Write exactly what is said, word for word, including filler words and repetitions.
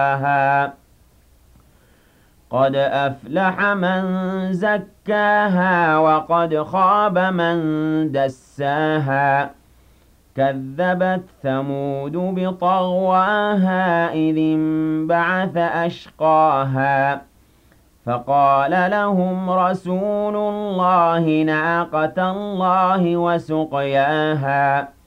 زكاها قد أفلح من زكاها وقد خاب من دساها كذبت ثمود بطغواها إذ انبعث أشقاها فقال لهم رسول الله ناقة الله وسقياها